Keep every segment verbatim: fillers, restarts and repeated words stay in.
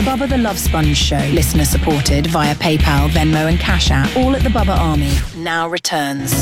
The Bubba the Love Sponge Show, listener supported via PayPal, Venmo and Cash App, all at the Bubba Army, now returns.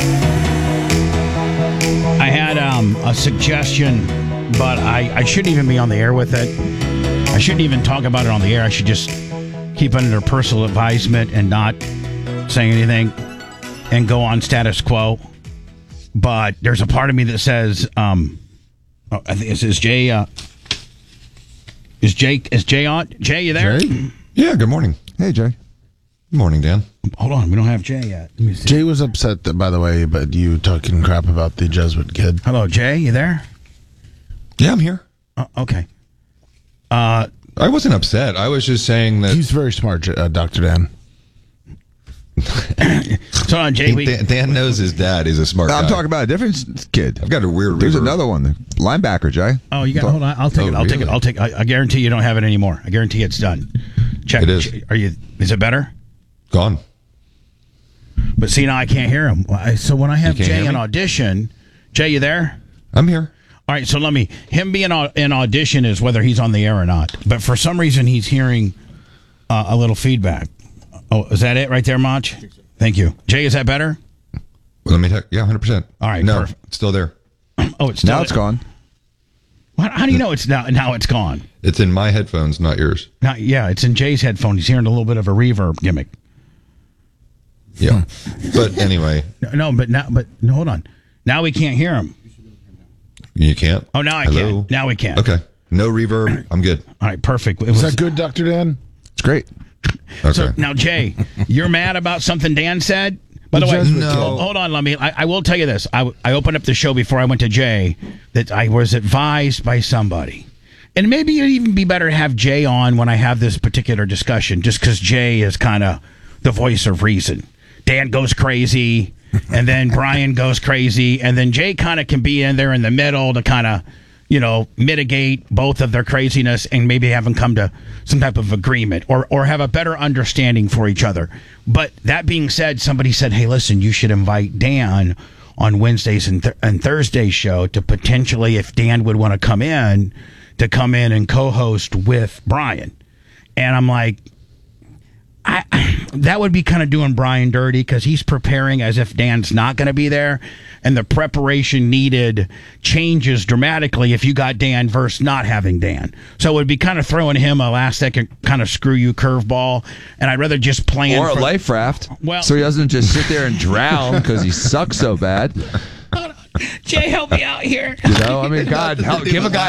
I had um, a suggestion, but I, I shouldn't even be on the air with it. I shouldn't even talk about it on the air. I should just keep it under personal advisement and not say anything and go on status quo. But there's a part of me that says, um, oh, I think is, is Jay, uh, is Jay, is Jay on? Jay, you there? Jay? Yeah, good morning. Hey, Jay. Good morning, Dan. Hold on, we don't have Jay yet. Let me see. Jay was upset, that, by the way, about you talking crap about the Jesuit kid. Hello, Jay, you there? Yeah, I'm here. Oh, okay. Uh, I wasn't upset. I was just saying that... He's very smart, uh, Doctor Dan. so on, Jay, we... Dan, Dan knows his dad is a smart No, guy. I'm talking about a different kid. I've got a weird... There's river. another one. Linebacker, Jay. Oh, you got. Hold on. I'll take Oh, it. I'll take it. really? I'll take. I, I guarantee you don't have it anymore. I guarantee it's done. Check. It is. Are you? Is it better? Gone. But see, now I can't hear him. I- So when I have You can't Jay hear in me? audition, Jay, you there? I'm here. All right. So let me. Him being au- in audition is whether he's on the air or not. But for some reason, he's hearing uh, a little feedback. Oh, is that it right there, Mach? Thank you, Jay. Is that better? Well, let me check. Yeah, one hundred percent. All right, No, perfect. it's still there. Oh, it's still Now it's gone. How, how do you know it's now? Now it's gone. It's in my headphones, not yours. Now, yeah, it's in Jay's headphone. He's hearing a little bit of a reverb gimmick. Yeah. But anyway, No, no, but now, but no, hold on. Now we can't hear him. you can't. Oh, now I Hello? can. Now we can. Okay. No reverb. I'm good. All right, perfect. It Is was- that good, Doctor Dan? It's great. Okay. So now, Jay, you're mad about something Dan said? By the, The way, Jesuit No. hold, hold on. Let me. I, I will tell you this. I, I opened up the show before I went to Jay that I was advised by somebody, and maybe it'd even be better to have Jay on when I have this particular discussion, just because Jay is kind of the voice of reason. Dan goes crazy, and then Brian goes crazy, and then Jay kind of can be in there in the middle to kind of, you know, mitigate both of their craziness and maybe have them come to some type of agreement or, or have a better understanding for each other. But that being said, somebody said, hey, listen, you should invite Dan on Wednesdays and, th- and Thursdays show to potentially, if Dan would want to come in, to come in and co-host with Brian. And I'm like, I, that would be kind of doing Brian dirty because he's preparing as if Dan's not going to be there, and the preparation needed changes dramatically if you got Dan versus not having Dan. So it would be kind of throwing him a last second kind of screw you curveball, and I'd rather just plan Or a for, life raft. Well- so he doesn't just sit there and drown because he sucks so bad. Jay, help me out here. You know, I mean, God, help, give a guy